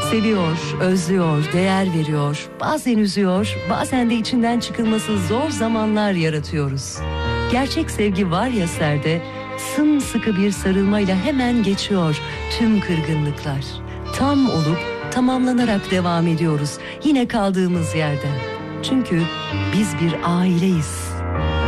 Seviyor, özlüyor, değer veriyor, bazen üzüyor, bazen de içinden çıkılması zor zamanlar yaratıyoruz. Gerçek sevgi var ya Serde, sımsıkı bir sarılmayla hemen geçiyor tüm kırgınlıklar. Tam olup tamamlanarak devam ediyoruz yine kaldığımız yerden. Çünkü biz bir aileyiz.